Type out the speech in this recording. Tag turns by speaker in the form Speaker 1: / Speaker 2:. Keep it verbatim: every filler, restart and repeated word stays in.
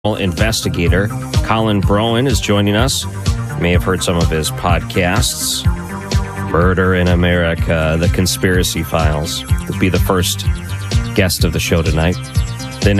Speaker 1: investigator Colin Broen is joining us. You may have heard some of his podcasts. Murder in America, The Conspiracy Files. He'll be the first guest of the show tonight.